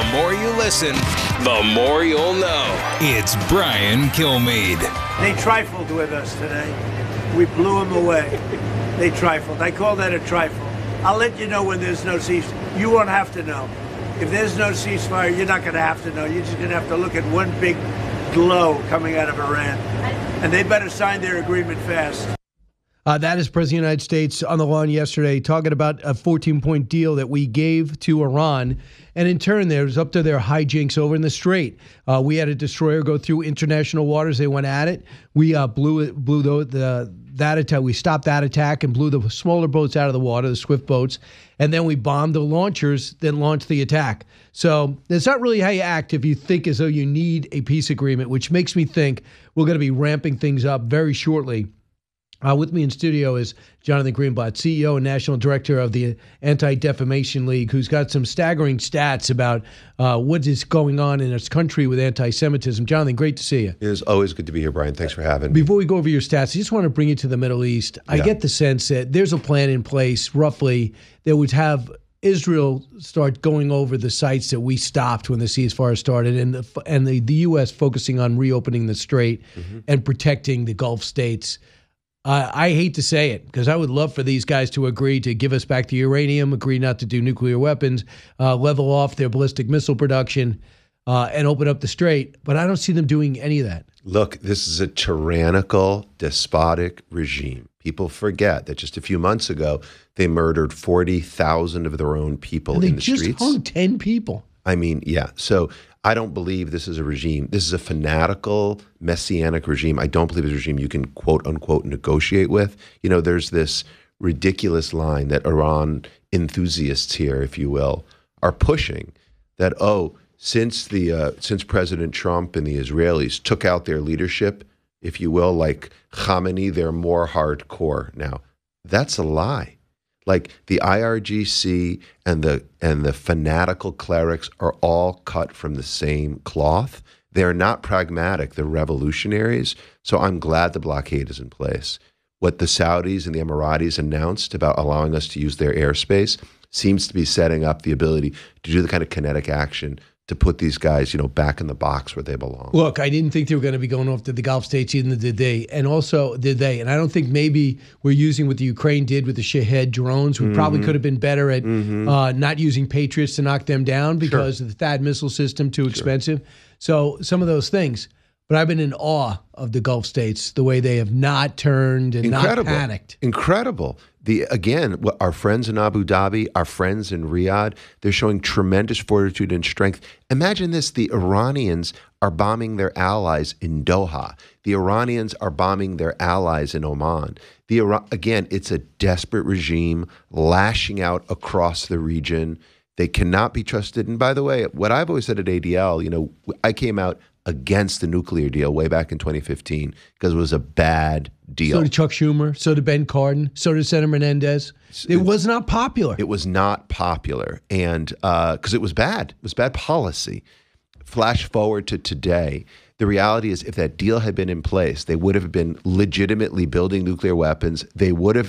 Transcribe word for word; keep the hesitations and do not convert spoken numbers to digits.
more you listen, the more you'll know. It's Brian Kilmeade. They trifled with us today. We blew them away. They trifled. I call that a trifle. I'll let you know when there's no ceasefire. You won't have to know. If there's no ceasefire, you're not going to have to know. You're just going to have to look at one big glow coming out of Iran. And they better sign their agreement fast. Uh, that is President of the United States on the lawn yesterday talking about a fourteen-point deal that we gave to Iran. And in turn, there was up to their hijinks over in the Strait. Uh, we had a destroyer go through international waters. They went at it. We uh, blew it, blew the, the that attack. We stopped that attack and blew the smaller boats out of the water, the swift boats. And then we bombed the launchers, then launched the attack. So that's not really how you act if you think as though you need a peace agreement, which makes me think we're going to be ramping things up very shortly. Uh, with me in studio is Jonathan Greenblatt, C E O and National Director of the Anti-Defamation League, who's got some staggering stats about uh, what is going on in this country with anti-Semitism. Jonathan, great to see you. It is always good to be here, Brian. Thanks for having me. Before we go over your stats, I just want to bring you to the Middle East. I Yeah. get the sense that there's a plan in place, roughly, that would have Israel start going over the sites that we stopped when the ceasefire started, and the, and the, the U S focusing on reopening the Strait mm-hmm. and protecting the Gulf states. Uh, I hate to say it because I would love for these guys to agree to give us back the uranium, agree not to do nuclear weapons, uh, level off their ballistic missile production, uh, and open up the Strait. But I don't see them doing any of that. Look, this is a tyrannical, despotic regime. People forget that just a few months ago, they murdered forty thousand of their own people and they in the just streets. hung ten people. I mean, yeah. So I don't believe this is a regime. This is a fanatical, messianic regime. I don't believe it's a regime you can, quote unquote, negotiate with. You know, there's this ridiculous line that Iran enthusiasts here, if you will, are pushing that, oh, since the uh, since President Trump and the Israelis took out their leadership, if you will, like Khamenei, they're more hardcore now. That's a lie. Like the I R G C and the and the fanatical clerics are all cut from the same cloth. They're not pragmatic. They're revolutionaries. So I'm glad the blockade is in place. What the Saudis and the Emiratis announced about allowing us to use their airspace seems to be setting up the ability to do the kind of kinetic action to put these guys, you know, back in the box where they belong. Look, I didn't think they were going to be going off to the Gulf states, either did they. And also, did they? And I don't think maybe we're using what the Ukraine did with the Shahed drones. We mm-hmm. probably could have been better at mm-hmm. uh, not using Patriots to knock them down because sure. of the THAAD missile system, too expensive. Sure. So some of those things. But I've been in awe of the Gulf states, the way they have not turned and Incredible. not panicked. Incredible. The again, our friends in Abu Dhabi, our friends in Riyadh, they're showing tremendous fortitude and strength. Imagine this, the Iranians are bombing their allies in Doha. The Iranians are bombing their allies in Oman. The Again, it's a desperate regime lashing out across the region. They cannot be trusted. And by the way, what I've always said at A D L, you know, I came out against the nuclear deal way back in twenty fifteen because it was a bad deal. So did Chuck Schumer, so did Ben Cardin, so did Senator Menendez. It was not popular. It was not popular, and because uh, it was bad. It was bad policy. Flash forward to today. The reality is if that deal had been in place, they would have been legitimately building nuclear weapons. They would have